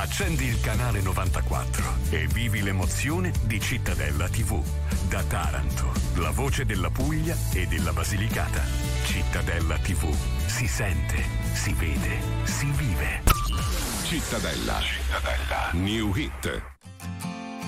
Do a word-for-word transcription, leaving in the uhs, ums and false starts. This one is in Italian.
Accendi il canale novantaquattro e vivi l'emozione di Cittadella tivù. Da Taranto, la voce della Puglia e della Basilicata. Cittadella tivù. Si sente, si vede, si vive. Cittadella. Cittadella. New Hit.